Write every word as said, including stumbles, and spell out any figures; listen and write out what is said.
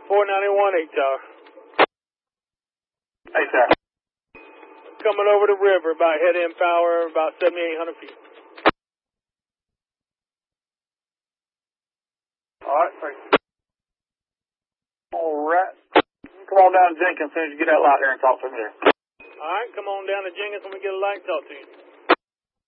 four ninety-one, eight tower. Hey, sir. Coming over the river, about head end power, about seventy-eight hundred feet. Alright, thank you. Alright. Come on down to Jenkins as soon as you get that light there and talk to me there. Alright, come on down to Jenkins when we get a light and talk to you.